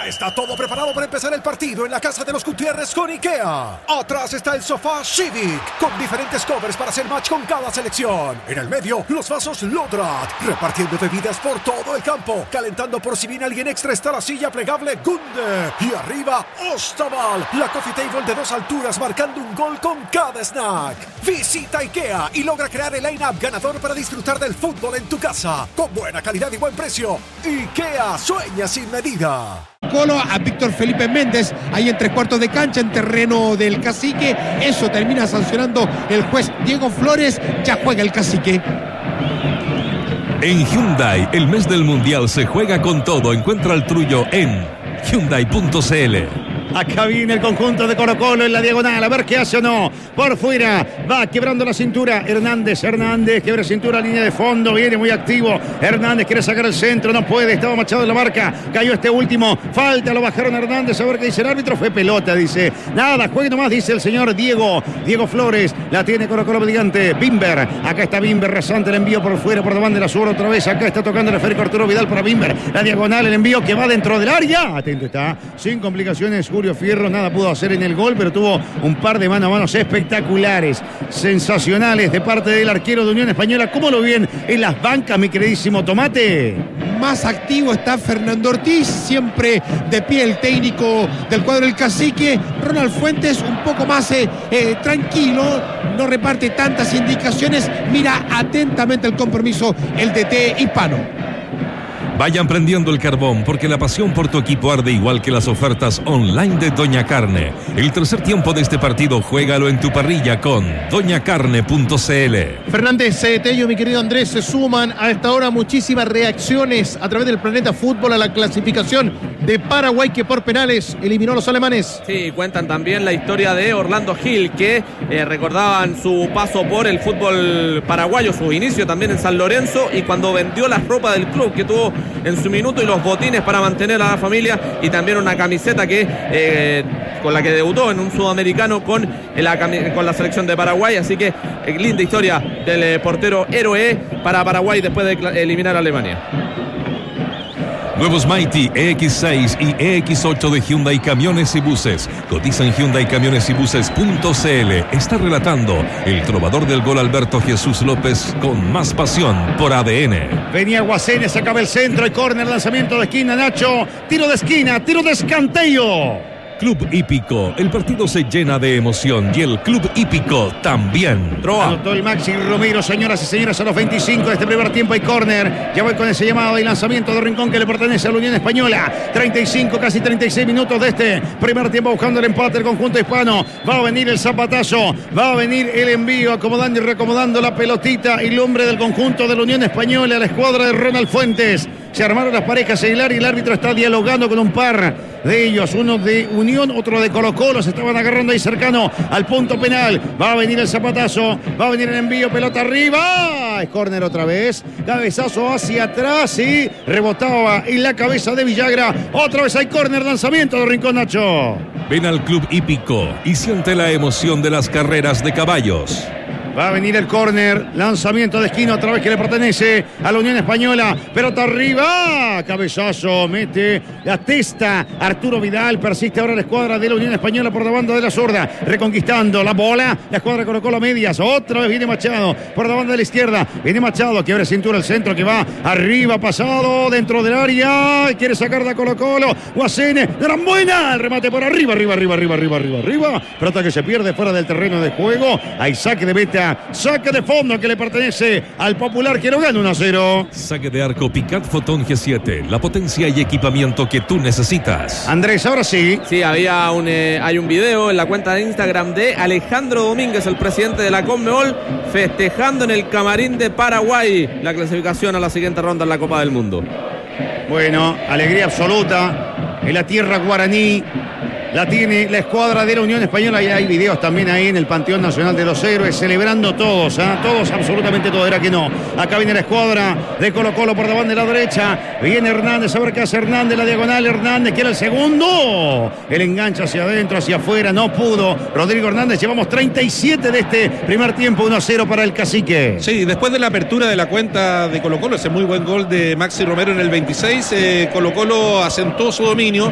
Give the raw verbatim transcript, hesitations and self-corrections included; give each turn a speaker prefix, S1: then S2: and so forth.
S1: Ya está todo preparado para empezar el partido en la casa de los Gutiérrez con IKEA. Atrás está el sofá Civic, con diferentes covers para hacer match con cada selección. En el medio, los vasos Lodrat, repartiendo bebidas por todo el campo. Calentando por si viene alguien extra está la silla plegable Gunde. Y arriba, Ostaval, la coffee table de dos alturas marcando un gol con cada snack. Visita IKEA y logra crear el line-up ganador para disfrutar del fútbol en tu casa. Con buena calidad y buen precio. IKEA, sueña sin medida.
S2: Colo a Víctor Felipe Méndez, ahí en tres cuartos de cancha, en terreno del Cacique. Eso termina sancionando el juez Diego Flores. Ya juega el Cacique.
S3: En Hyundai, el mes del Mundial se juega con todo. Encuentra el tuyo en Hyundai punto c l.
S4: Acá viene el conjunto de Colo Colo en la diagonal, a ver qué hace o no. Por fuera, va quebrando la cintura. Hernández, Hernández, quebra cintura, línea de fondo, viene muy activo. Hernández quiere sacar el centro, no puede, estaba Machado en la marca. Cayó este último, falta, lo bajaron a Hernández, a ver qué dice el árbitro. Fue pelota, dice. Nada, juegue nomás, dice el señor Diego. Diego Flores, la tiene Colo Colo brillante. Bimber, acá está Bimber, rasante el envío por fuera, por demás de la zurda otra vez. Acá está tocando el esférico Arturo Vidal para Bimber. La diagonal, el envío que va dentro del área. Atento está, sin complicaciones. Julio Fierro nada pudo hacer en el gol, pero tuvo un par de mano a manos espectaculares, sensacionales de parte del arquero de Unión Española. ¿Cómo lo ven en las bancas, mi queridísimo Tomate?
S2: Más activo está Fernando Ortiz, siempre de pie el técnico del cuadro del Cacique. Ronald Fuentes un poco más eh, eh, tranquilo, no reparte tantas indicaciones, mira atentamente el compromiso el D T hispano.
S3: Vayan prendiendo el carbón porque la pasión por tu equipo arde igual que las ofertas online de Doña Carne. El tercer tiempo de este partido, juégalo en tu parrilla con doña carne punto c l.
S5: Fernández, Tello, mi querido Andrés, se suman a esta hora muchísimas reacciones a través del Planeta Fútbol a la clasificación de Paraguay que por penales eliminó a los alemanes.
S6: Sí, cuentan también la historia de Orlando Gil que eh, recordaban su paso por el fútbol paraguayo, su inicio también en San Lorenzo y cuando vendió la ropa del club que tuvo en su minuto y los botines para mantener a la familia y también una camiseta que eh, con la que debutó en un sudamericano con la, con la selección de Paraguay, así que eh, linda historia del eh, portero héroe para Paraguay después de eliminar a Alemania.
S3: Nuevos Mighty E X seis y E X ocho de Hyundai Camiones y Buses. Cotiza en Hyundai Camiones y Buses punto c l. Está relatando el trovador del gol Alberto Jesús López con más pasión por A D N.
S4: Venía Guasene, sacaba el centro y córner, lanzamiento de esquina, Nacho. Tiro de esquina, tiro de escanteio.
S3: Club Hípico, el partido se llena de emoción y el Club Hípico también.
S4: Troa. Anotó el Maxi Romero, señoras y señores, a los veinticinco de este primer tiempo y córner. Ya voy con ese llamado y lanzamiento de Rincón que le pertenece a la Unión Española. treinta y cinco, casi treinta y seis minutos de este primer tiempo buscando el empate el conjunto hispano. Va a venir el zapatazo, va a venir el envío, acomodando y reacomodando la pelotita y el hombre del conjunto de la Unión Española, la escuadra de Ronald Fuentes. Se armaron las parejas en el área y el árbitro está dialogando con un par de ellos, uno de Unión, otro de Colo Colo, se estaban agarrando ahí cercano al punto penal. Va a venir el zapatazo, va a venir el envío, pelota arriba, es córner otra vez, cabezazo hacia atrás y rebotaba en la cabeza de Villagra. Otra vez hay córner, lanzamiento de Rincón, Nacho.
S3: Ven al Club Hípico y siente la emoción de las carreras de caballos.
S4: Va a venir el córner, lanzamiento de esquina otra vez que le pertenece a la Unión Española. Pelota arriba, cabezazo, mete la testa Arturo Vidal. Persiste ahora la escuadra de la Unión Española por la banda de la zurda, reconquistando la bola. La escuadra colocó las medias, otra vez viene Machado por la banda de la izquierda. Viene Machado, que abre cintura el centro, que va arriba, pasado dentro del área. Quiere sacar de Colo Colo. Guasene, gran buena, el remate por arriba, arriba, arriba, arriba, arriba, arriba, arriba. Pelota que se pierde fuera del terreno de juego. Hay saque de meta. Saque de fondo que le pertenece al Popular que lo gana uno a cero.
S3: Saque de arco Picat Fotón G siete, la potencia y equipamiento que tú necesitas.
S4: Andrés, ahora sí.
S6: Sí, había un, eh, hay un video en la cuenta de Instagram de Alejandro Domínguez, el presidente de la Conmebol, festejando en el camarín de Paraguay la clasificación a la siguiente ronda en la Copa del Mundo.
S4: Bueno, alegría absoluta en la tierra guaraní. La tiene la escuadra de la Unión Española y hay videos también ahí en el Panteón Nacional de los Héroes, celebrando todos, ¿eh? todos, absolutamente todos, era que no. Acá viene la escuadra de Colo Colo por la banda de la derecha, viene Hernández, a ver qué hace Hernández, la diagonal, Hernández quiere el segundo, el enganche hacia adentro, hacia afuera, no pudo Rodrigo Hernández. Llevamos treinta y siete de este primer tiempo, uno a cero para el Cacique.
S7: Sí, después de la apertura de la cuenta de Colo Colo, ese muy buen gol de Maxi Romero en el veintiséis, eh, Colo Colo asentó su dominio.